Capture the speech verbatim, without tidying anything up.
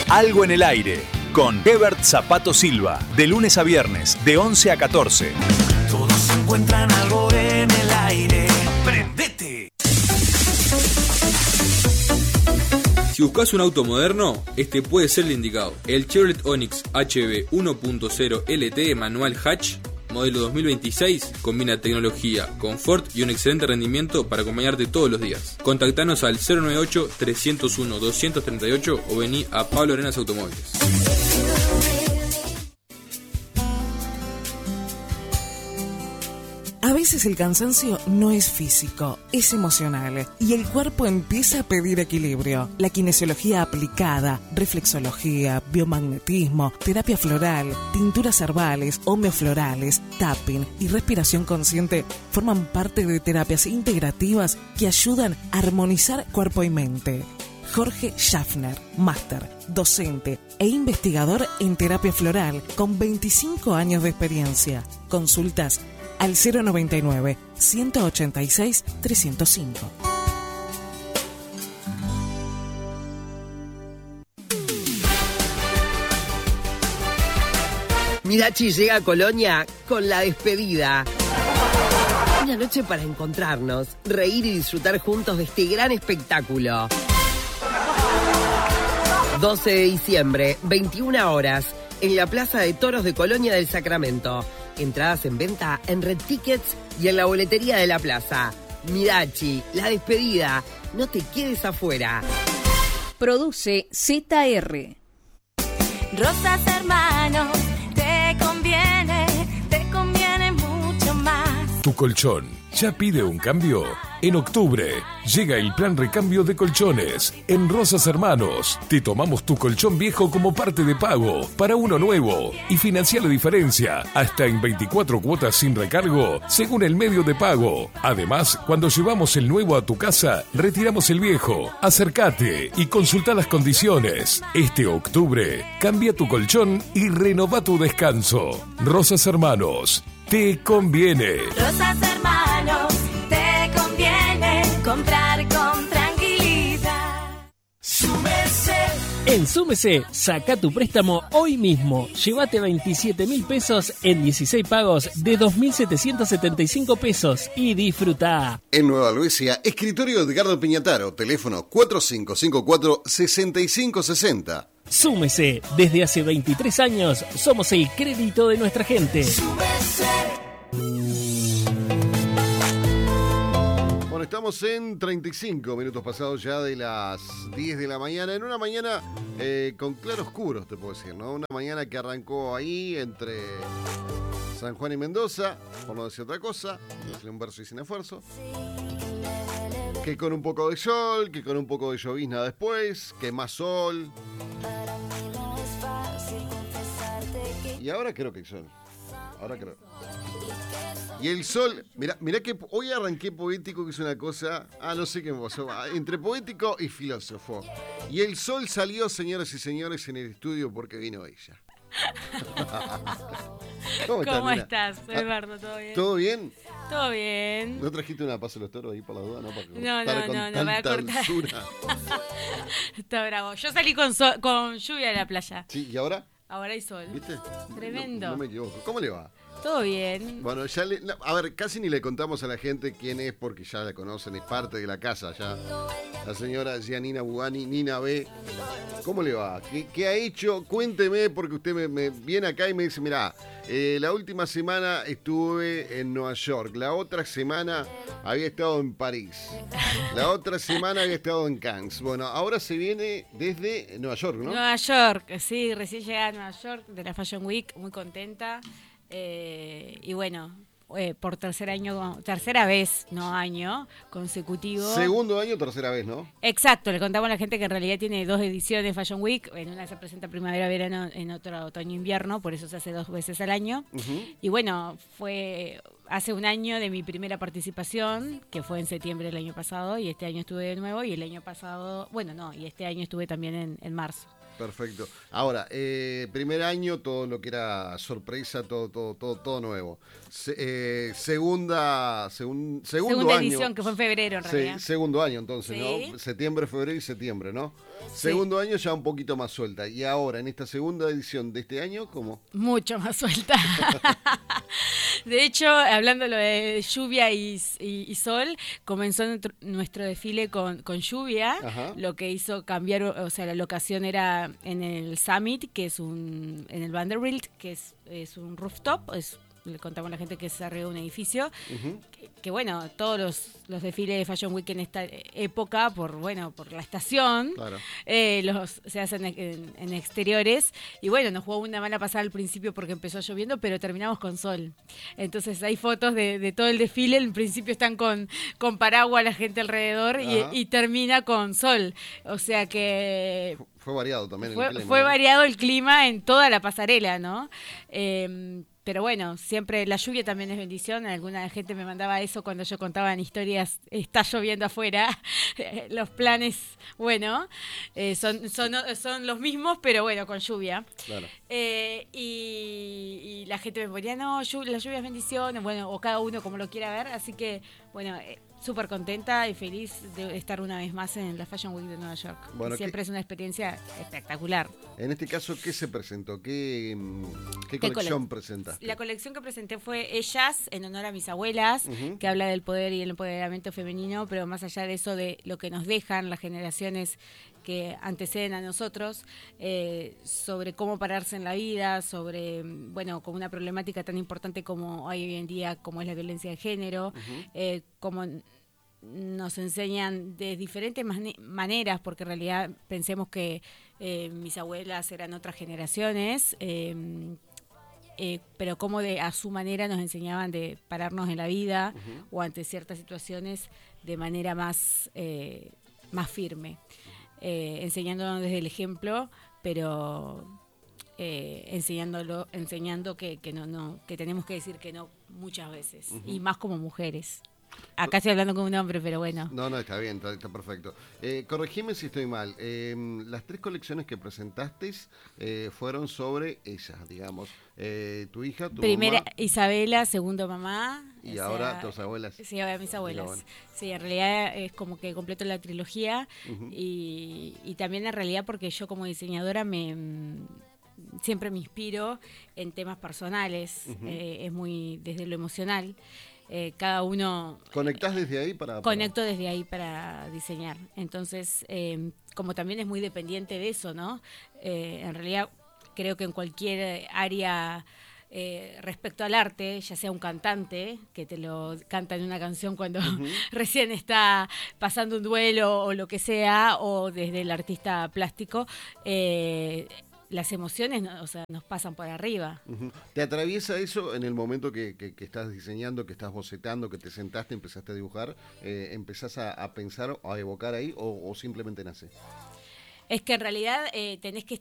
Algo en el aire, con Hebert Zapato Silva, de lunes a viernes, de once a catorce. Todos encuentran algo en el aire. ¡Prendete! Si buscas un auto moderno, este puede ser el indicado. El Chevrolet Onix H B uno punto cero L T manual hatch, modelo dos mil veintiséis, combina tecnología, confort y un excelente rendimiento para acompañarte todos los días. Contactanos al cero noventa y ocho, trescientos uno, doscientos treinta y ocho o vení a Pablo Arenas Automóviles. A veces el cansancio no es físico, es emocional y el cuerpo empieza a pedir equilibrio. La kinesiología aplicada, reflexología, biomagnetismo, terapia floral, tinturas herbales, homeoflorales, tapping y respiración consciente forman parte de terapias integrativas que ayudan a armonizar cuerpo y mente. Jorge Schaffner, máster, docente e investigador en terapia floral con veinticinco años de experiencia. Consultas al cero noventa y nueve, ciento ochenta y seis, trescientos cinco. Mirachi llega a Colonia con La Despedida. Una noche para encontrarnos, reír y disfrutar juntos de este gran espectáculo. doce de diciembre, veintiuna horas, en la Plaza de Toros de Colonia del Sacramento. Entradas en venta en Red Tickets y en la boletería de la plaza. Mirachi, La Despedida. No te quedes afuera. Produce Z R. Rosas Hermanos, te conviene, te conviene mucho más. Tu colchón, ¿ya pide un cambio? En octubre llega el plan recambio de colchones en Rosas Hermanos. Te tomamos tu colchón viejo como parte de pago para uno nuevo y financia la diferencia hasta en veinticuatro cuotas sin recargo según el medio de pago. Además, cuando llevamos el nuevo a tu casa, retiramos el viejo. Acércate y consulta las condiciones. Este octubre, cambia tu colchón y renova tu descanso. Rosas Hermanos, te conviene. Rosas Hermanos, te conviene comprar con tranquilidad. Súmese. En Súmese, saca tu préstamo hoy mismo. Llévate veintisiete mil pesos en dieciséis pagos de dos mil setecientos setenta y cinco pesos y disfruta. En Nueva Albesia, escritorio Edgardo Piñataro, teléfono cuatro cinco cinco cuatro, seis cinco seis cero. Súmese, desde hace veintitrés años somos el crédito de nuestra gente. Súmese. Bueno, estamos en treinta y cinco minutos pasados ya de las diez de la mañana, en una mañana eh, con claroscuros, te puedo decir, ¿no? Una mañana que arrancó ahí entre San Juan y Mendoza, por no decir otra cosa, decirle un verso y sin esfuerzo, que con un poco de sol, que con un poco de llovizna después, que más sol. Y ahora creo que hay sol. Ahora creo. Y el sol, mirá, mirá que hoy arranqué poético, que es una cosa, ah, no sé qué me pasó, entre poético y filósofo. Y el sol salió, señoras y señores, en el estudio porque vino ella. ¿Cómo, estás, ¿Cómo estás, Eduardo? ¿Todo bien? ¿Todo bien? Todo bien. ¿No trajiste una paso los toros ahí por la duda? No, para no, no, con no, no, me voy a cortar. Está bravo. Yo salí con, so con lluvia de la playa. Sí, ¿y ahora? Ahora hay sol. ¿Viste? Tremendo. No, no me equivoco. ¿Cómo le va? Todo bien. Bueno, ya le, a ver, casi ni le contamos a la gente quién es porque ya la conocen, es parte de la casa ya. La señora Gianina Bugani, Nina B. ¿Cómo le va? ¿Qué, qué ha hecho? Cuénteme, porque usted me, me viene acá y me dice, mirá, eh, la última semana estuve en Nueva York, la otra semana había estado en París, la otra semana había estado en Cannes. Bueno, ahora se viene desde Nueva York, ¿no? Nueva York, sí, recién llegada a Nueva York de la Fashion Week, muy contenta. Eh, y bueno, eh, por tercer año, tercera vez, no año consecutivo. Segundo año, tercera vez, ¿no? Exacto, le contamos a la gente que en realidad tiene dos ediciones Fashion Week, en una se presenta primavera-verano, en otra otoño-invierno, por eso se hace dos veces al año. Uh-huh. Y bueno, fue hace un año de mi primera participación, que fue en septiembre del año pasado, y este año estuve de nuevo, y el año pasado, bueno, no, y este año estuve también en, en marzo. Perfecto. Ahora, eh, primer año, todo lo que era sorpresa, todo todo todo, todo nuevo. Se, eh, segunda, segun, segundo Segunda año. edición, que fue en febrero en realidad. Se, segundo año entonces, Sí. ¿no? Septiembre, febrero y septiembre, ¿no? Sí. Segundo año ya un poquito más suelta. Y ahora, en esta segunda edición de este año, ¿cómo? Mucho más suelta. De hecho, hablando lo de lluvia y, y, y sol, comenzó nuestro, nuestro desfile con, con lluvia, Ajá. lo que hizo cambiar, o sea, la locación era en el Summit, que es un, en el Vanderbilt, que es, es un rooftop, es, le contamos a la gente que es arriba de un edificio, Uh-huh. que, que bueno, todos los, los desfiles de Fashion Week en esta época, por bueno, por la estación, Claro. eh, los se hacen en, en exteriores, y bueno, nos jugó una mala pasada al principio porque empezó lloviendo, pero terminamos con sol. Entonces hay fotos de, de todo el desfile, en principio están con, con paraguas la gente alrededor y, Ajá. y termina con sol. O sea que Fue variado también fue, el clima. fue ¿no? variado el clima en toda la pasarela, ¿no? Eh, pero bueno, siempre la lluvia también es bendición. Alguna gente me mandaba eso cuando yo contaba en historias, está lloviendo afuera. Los planes, bueno, eh, son, son, son los mismos, pero bueno, con lluvia. Claro. Eh, y, y la gente me ponía, no, llu- la lluvia es bendición, bueno, o cada uno como lo quiera ver. Así que, bueno, eh, súper contenta y feliz de estar una vez más en la Fashion Week de Nueva York. Bueno, Y siempre ¿qué- es una experiencia espectacular. En este caso, ¿qué se presentó? ¿Qué, mm, qué ¿Qué colección cole- presentaste? La colección que presenté fue Ellas, en honor a mis abuelas, Ujú. que habla del poder y el empoderamiento femenino, pero más allá de eso, de lo que nos dejan las generaciones que anteceden a nosotros, eh, sobre cómo pararse en la vida, sobre, bueno, con una problemática tan importante como hay hoy en día, como es la violencia de género, Ujú. eh, como nos enseñan de diferentes mane- maneras, porque en realidad pensemos que eh, mis abuelas eran otras generaciones, eh, eh, pero como de a su manera nos enseñaban de pararnos en la vida Ujú. o ante ciertas situaciones de manera más, eh, más firme, eh, enseñándonos desde el ejemplo, pero eh, enseñándolo, enseñando que, que no, no, que tenemos que decir que no muchas veces, Ujú. y más como mujeres. Acá estoy hablando con un hombre, pero bueno. No, no, está bien, está, está perfecto. Eh, corregime si estoy mal. Eh, las tres colecciones que presentaste eh, fueron sobre ellas, digamos. Eh, tu hija, tu Primera mamá Isabela, segundo mamá. y o ahora sea, tus abuelas. Sí, ahora mis abuelas. bueno. Sí, en realidad es como que completo la trilogía. Ujú. y, y también en realidad porque yo como diseñadora me mm, siempre me inspiro en temas personales. Ujú. eh, es muy desde lo emocional. Eh, cada uno ¿Conectás desde ahí para...? para- conecto desde ahí para diseñar. Entonces, eh, como también es muy dependiente de eso, ¿no? Eh, en realidad, creo que en cualquier área eh, respecto al arte, ya sea un cantante, que te lo canta en una canción cuando Ujú. recién está pasando un duelo o lo que sea, o desde el artista plástico, eh, las emociones, ¿no? O sea, nos pasan por arriba. Ujú. ¿Te atraviesa eso en el momento que, que- que estás diseñando, que estás bocetando, que te sentaste, empezaste a dibujar? Eh, ¿Empezás a, a pensar o a evocar ahí o, o simplemente nace? Es que en realidad eh, tenés que